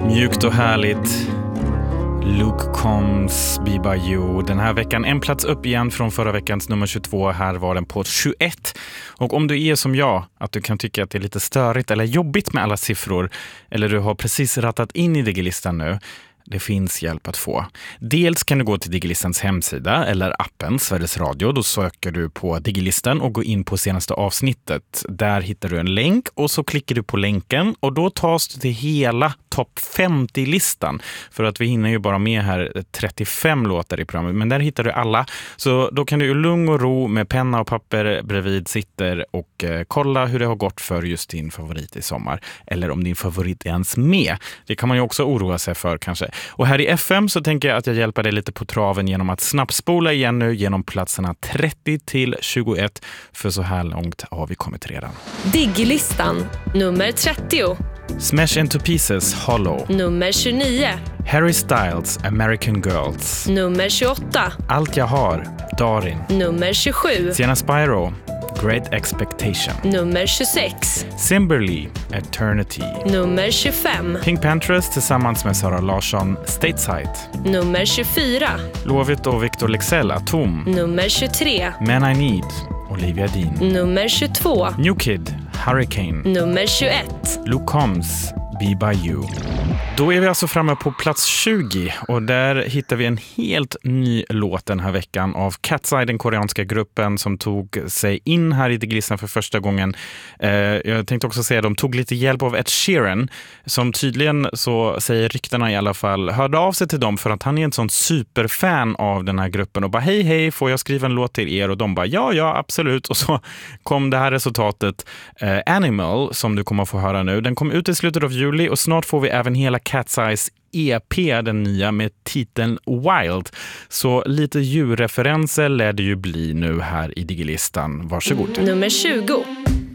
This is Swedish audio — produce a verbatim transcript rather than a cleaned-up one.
Mjukt och härligt. Luke Combs, Be By You. Den här veckan en plats upp igen från förra veckans nummer tjugotvå. Här var den på tjugoett. Och om du är som jag, att du kan tycka att det är lite störigt eller jobbigt med alla siffror, eller du har precis rattat in i Digilistan nu, det finns hjälp att få. Dels kan du gå till Digilistans hemsida eller appen Sveriges Radio. Då söker du på Digilistan och går in på senaste avsnittet. Där hittar du en länk och så klickar du på länken och då tas du till hela topp femtio-listan. För att vi hinner ju bara med här trettiofem låtar i programmet. Men där hittar du alla. Så då kan du i lugn och ro med penna och papper bredvid sitter och eh, kolla hur det har gått för just din favorit i sommar. Eller om din favorit är ens med. Det kan man ju också oroa sig för kanske. Och här i F M så tänker jag att jag hjälper dig lite på traven genom att snabbspola igen nu genom platserna trettio till tjugoett. För så här långt har vi kommit redan. Digilistan, nummer trettio. Smash Into Pieces, Hollow. Nummer tjugonio. Harry Styles, American Girls. Nummer tjugoåtta. Allt jag har, Darin. Nummer tjugosju. Sienna Spyro, Great Expectation. Nummer tjugosex. Cymberly, Eternity. Nummer tjugofem. Pink Panthers tillsammans med Sara Larsson, Stateside. Nummer tjugofyra. Lovit och Victor Leksell, Atom. Nummer tjugotre. Man I Need, Olivia Dean. Nummer tjugotvå. New Kid, Hurricane. Nummer tjugoett. Luke Combs, Be By You. Då är vi alltså framme på plats tjugo och där hittar vi en helt ny låt den här veckan av Cat's Eye, den koreanska gruppen som tog sig in här i Digilistan för första gången. Eh, jag tänkte också säga att de tog lite hjälp av Ed Sheeran som tydligen, så säger ryktena i alla fall, hörde av sig till dem för att han är en sån superfan av den här gruppen och bara hej hej, får jag skriva en låt till er? Och de bara ja ja absolut, och så kom det här resultatet eh, Animal som du kommer att få höra nu. Den kom ut i slutet av juli och snart får vi även hela Cat's Eyes E P, den nya med titeln Wild. Så lite djurreferenser lär det ju bli nu här i Digilistan. Varsågod. Nummer tjugo.